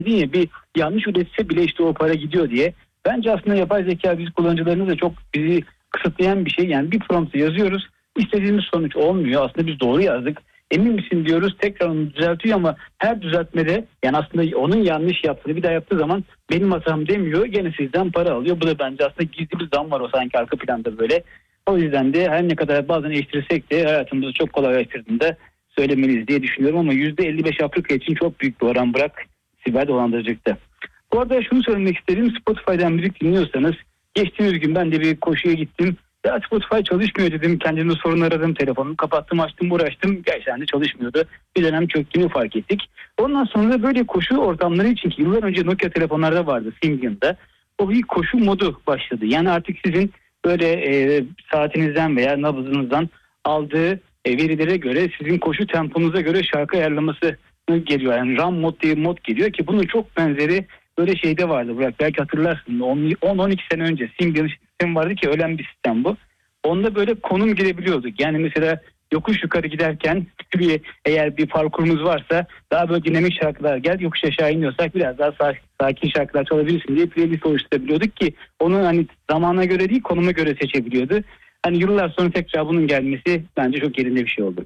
diye bir yanlış üretse bile işte o para gidiyor diye. Bence aslında yapay zeka biz kullanıcılarımız da çok bizi kısıtlayan bir şey. Yani bir prompt yazıyoruz, istediğimiz sonuç olmuyor. Aslında biz doğru yazdık. Emin misin diyoruz, tekrar onu düzeltiyor ama her düzeltmede yani aslında onun yanlış yaptığını bir daha yaptığı zaman benim hatam demiyor. Gene sizden para alıyor. Bu da bence aslında gizli bir zam var o sanki arka planda böyle. O yüzden de her ne kadar bazen eleştirsek de hayatımızı çok kolaylaştırdığında söylemeliyiz diye düşünüyorum ama %55 Afrika için çok büyük bir oran, bırak siber dolandırıcılıkta. Bu arada şunu söylemek isterim. Spotify'dan müzik dinliyorsanız, geçtiğimiz gün ben de bir koşuya gittim. Ya Spotify çalışmıyor dedim. Kendimde sorun aradım. Telefonumu kapattım, açtım, uğraştım. Gerçekten de çalışmıyordu. Bir dönem çöktüğünü fark ettik. Ondan sonra da böyle koşu ortamları için ki yıllar önce Nokia telefonlarda vardı, Symbian'da. O bir koşu modu başladı. Yani artık sizin böyle saatinizden veya nabzınızdan aldığı verilere göre sizin koşu temponuza göre şarkı ayarlaması geliyor. Yani Run mod diye mod geliyor ki bunun çok benzeri böyle şeyde vardı. Burak, belki hatırlarsın. 10-12 sene önce Symbian sistemi vardı ki ölen bir sistem bu. Onda böyle konum girebiliyorduk. Yani mesela yokuş yukarı giderken eğer bir parkurumuz varsa daha böyle dinamik şarkılar, gel yokuş aşağı iniyorsak biraz daha sakin şarkılar çalabilirsin diye playlist oluşturabiliyorduk ki onu hani zamana göre değil konuma göre seçebiliyordu. Hani yıllar sonra tekrar bunun gelmesi bence çok yerinde bir şey oldu.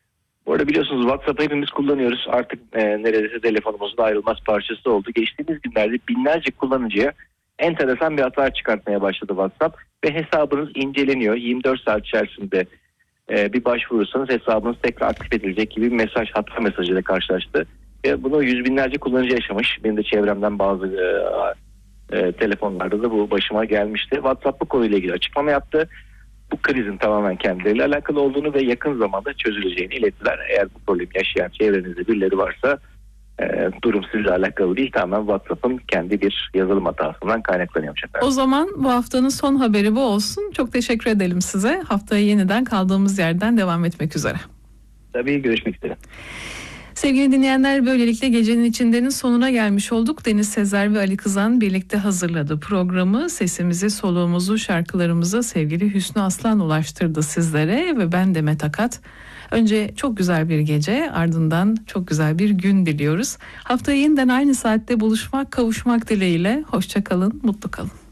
Bu arada biliyorsunuz WhatsApp'ı hepimiz kullanıyoruz. Artık neredeyse telefonumuzun ayrılmaz parçası oldu. Geçtiğimiz günlerde binlerce kullanıcıya enteresan bir hata çıkartmaya başladı WhatsApp. Ve hesabınız inceleniyor. 24 saat içerisinde bir başvurursanız hesabınız tekrar aktif edilecek gibi bir hata mesajıyla karşılaştı. Bunu yüz binlerce kullanıcı yaşamış. Benim de çevremden bazı telefonlarda da bu başıma gelmişti. WhatsApp bu konuyla ilgili açıklama yaptı. Bu krizin tamamen kendileriyle alakalı olduğunu ve yakın zamanda çözüleceğini ilettiler. Eğer bu problemi yaşayan çevrenizde birileri varsa durum sizle alakalı değil, tamamen WhatsApp'ın kendi bir yazılım hatasından kaynaklanıyormuş efendim. O zaman bu haftanın son haberi bu olsun. Çok teşekkür edelim size. Haftaya yeniden kaldığımız yerden devam etmek üzere. Tabii, görüşmek üzere. Sevgili dinleyenler, böylelikle gecenin içindenin sonuna gelmiş olduk. Deniz Sezer ve Ali Kızan birlikte hazırladı programı. Sesimizi, soluğumuzu, şarkılarımızı sevgili Hüsnü Aslan ulaştırdı sizlere ve ben Demet Akat. Önce çok güzel bir gece, ardından çok güzel bir gün diliyoruz. Haftaya yeniden aynı saatte buluşmak, kavuşmak dileğiyle. Hoşça kalın, mutlu kalın.